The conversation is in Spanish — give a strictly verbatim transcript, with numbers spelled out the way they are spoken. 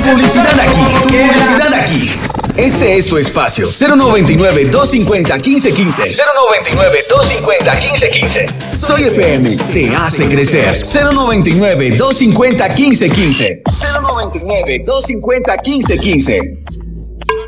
publicidad aquí. Tu publicidad aquí. Ese es tu espacio. cero noventa y nueve, doscientos cincuenta, quince quince. cero noventa y nueve, doscientos cincuenta, quince quince. Soy F M, te hace crecer. cero noventa y nueve, doscientos cincuenta, quince quince. cero noventa y nueve, doscientos cincuenta, quince quince.